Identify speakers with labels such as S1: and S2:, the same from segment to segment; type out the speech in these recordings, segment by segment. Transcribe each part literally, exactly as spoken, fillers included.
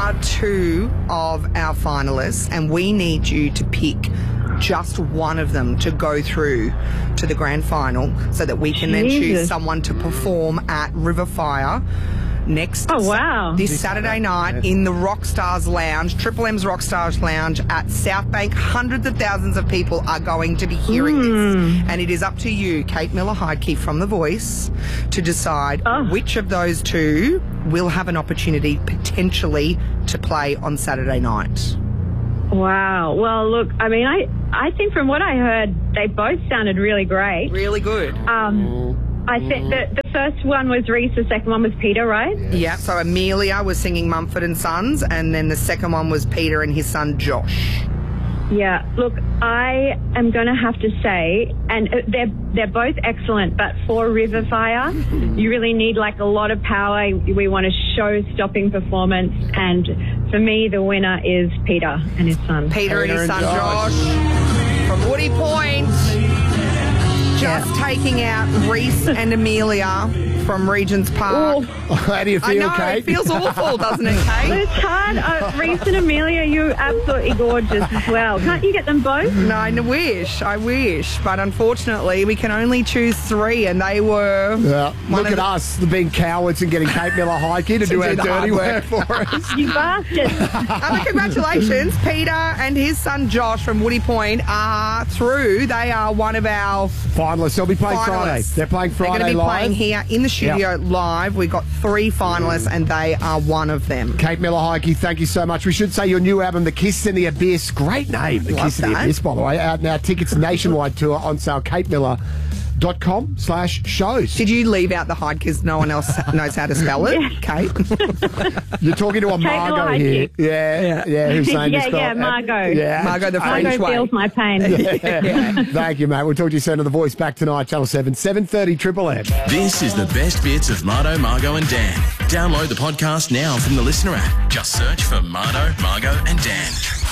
S1: are two of our finalists, and we need you to pick just one of them to go through to the grand final so that we can then choose
S2: Jesus.
S1: someone to perform at Riverfire next
S2: Oh, wow.
S1: this Saturday night in the Rockstars Lounge, Triple M's Rockstars Lounge at South Bank. Hundreds of thousands of people are going to be hearing
S2: Mm.
S1: this, and it is up to you, Kate Miller-Heidke from The Voice, to decide
S2: Oh.
S1: which of those two will have an opportunity potentially to play on Saturday night.
S2: Wow. Well, look, I mean, I, I think from what I heard, they both sounded really great.
S1: Really good.
S2: Um, I think that the first one was Reese, the second one was Peter, right?
S1: Yeah, so Amelia was singing Mumford and Sons, and then the second one was Peter and his son Josh.
S2: Yeah. Look, I am going to have to say, and uh, they're they're both excellent, but for Riverfire, you really need like a lot of power. We want a show-stopping performance, and for me, the winner is Peter and his son.
S1: Peter, and
S3: Peter
S1: his
S3: and
S1: son
S3: Josh.
S1: Josh from Woody Point. Just taking out Reese and Amelia from Regent's Park.
S2: Oh,
S3: How do you feel,
S1: I know,
S3: Kate?
S1: it feels awful, doesn't it, Kate?
S2: it's hard. Uh, Reese and Amelia, you're absolutely gorgeous as well. Can't you get them both?
S1: No, I wish, I wish. But unfortunately, we can only choose three, and they were...
S3: Yeah.
S1: one
S3: Look
S1: of
S3: at
S1: the-
S3: us being cowards and getting Kate Miller-Heidke to, do our
S1: do the
S3: dirty
S1: hard
S3: work for us.
S2: You bastards.
S1: Uh, but congratulations, Peter and his son Josh from Woody Point are through. They are one of our
S3: Finalists. They'll be playing Friday.
S1: finalists.
S3: They're playing Friday
S1: They're going to be
S3: live.
S1: playing here in the studio
S3: Yep.
S1: live. We've got three finalists, and they are one of them.
S3: Kate Miller-Heidke, thank you so much. We should say your new album, The Kiss in the Abyss. Great name, The
S1: Love
S3: Kiss in the
S1: that.
S3: Abyss, by the way. Out now, tickets nationwide tour on sale. Kate Miller dot com slash shows.
S1: Did you leave out the hide because no one else knows how to spell it, Kate?
S3: You're talking to a Margot
S2: Miller-Heidke.
S3: here. Yeah, yeah, yeah. Who's saying
S2: Yeah,
S3: it's got-
S2: yeah, Margot.
S3: Yeah.
S1: Margot the French
S2: Margot
S1: way.
S2: feels my pain.
S3: Thank you, mate. We'll talk to you soon on The Voice. Back tonight, Channel seven, seven thirty Triple M.
S4: This is the best bits of Mardo, Margot and Dan. Download the podcast now from the Listener app. Just search for Mardo, Margot and Dan.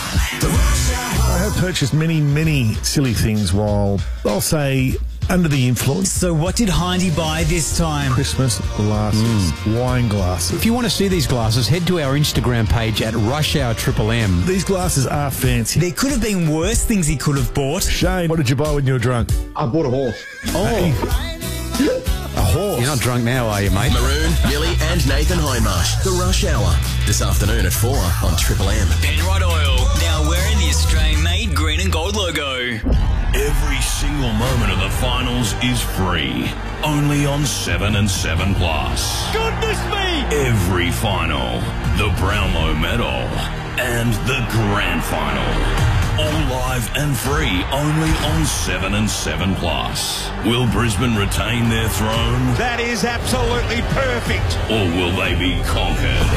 S5: I have purchased many, many silly things while, I'll say, under the influence.
S6: So what did Hindy buy this time?
S5: Christmas glasses, wine glasses.
S7: If you want to see these glasses, head to our Instagram page at Rush Hour Triple M.
S5: These glasses are fancy.
S6: There could have been worse things he could have bought.
S5: Shane, what did you buy when you were drunk?
S8: I bought a horse.
S5: A horse.
S7: You're not drunk now, are you, mate?
S4: Maroon, Millie and Nathan Hindmarsh. The Rush Hour. This afternoon at four on Triple M.
S6: Penrod Oil, now wearing the Australian-made green and gold logo.
S9: Every single moment of the finals is free. Only on seven and seven Plus.
S6: Goodness me!
S9: Every final, the Brownlow Medal, and the Grand Final. All live and free, only on seven and seven Plus. Will Brisbane retain their throne?
S5: That is absolutely perfect.
S9: Or will they be conquered?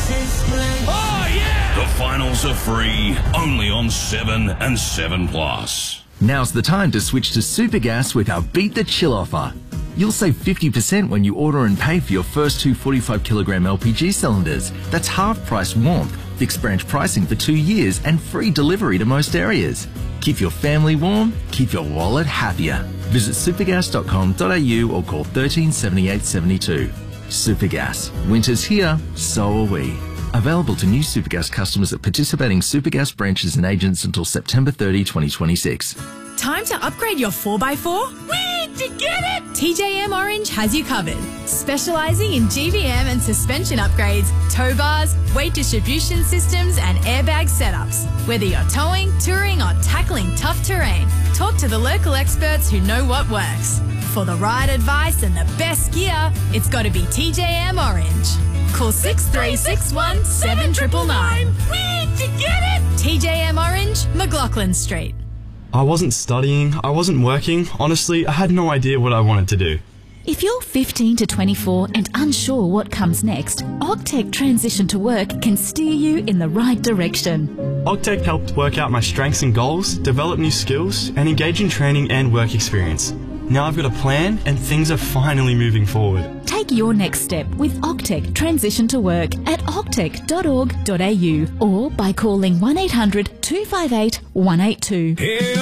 S5: Oh, yeah!
S9: The finals are free, only on seven and seven Plus.
S4: Now's the time to switch to Supergas with our Beat the Chill offer. You'll save fifty percent when you order and pay for your first two forty-five kilogram L P G cylinders. That's half price warmth, fixed branch pricing for two years and free delivery to most areas. Keep your family warm, keep your wallet happier. Visit supergas dot com dot a u or call thirteen seventy-eight seventy-two. Supergas. Winter's here, so are we. Available to new Supergas customers at participating Supergas branches and agents until September thirtieth, twenty twenty-six.
S10: Time to upgrade your four by four? Where'd you get it? T J M Orange has you covered. Specialising in G V M and suspension upgrades, tow bars, weight distribution systems and airbag setups. Whether you're towing, touring or tackling tough terrain, talk to the local experts who know what works. For the right advice and the best gear, it's got to be T J M Orange. Call six three six one, seven nine nine nine. Where'd you get it? T J M Orange, McLaughlin Street.
S11: I wasn't studying, I wasn't working. Honestly, I had no idea what I wanted to do.
S12: If you're fifteen to twenty-four and unsure what comes next, Ogtech Transition to Work can steer you in the right direction.
S11: Ogtech helped work out my strengths and goals, develop new skills, and engage in training and work experience. Now I've got a plan and things are finally moving forward.
S12: Take your next step with Ogtech Transition to Work at ogtech dot org dot a u or by calling one eight hundred two five eight one eight two.